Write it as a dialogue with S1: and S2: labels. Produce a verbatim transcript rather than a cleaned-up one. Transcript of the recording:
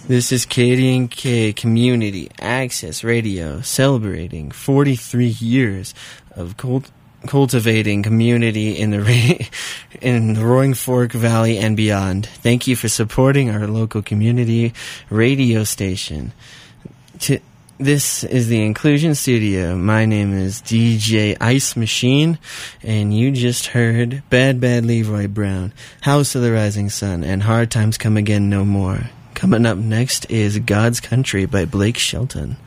S1: This is K D N K Community Access Radio, celebrating forty-three years of cult- cultivating community in the ra- in the Roaring Fork Valley and beyond. Thank you for supporting our local community radio station. To- this is the Inclusion Studio. My name is D J Ice Machine, and you just heard Bad Bad Leroy Brown, House of the Rising Sun, and Hard Times Come Again No More. Coming up next is God's Country by Blake Shelton.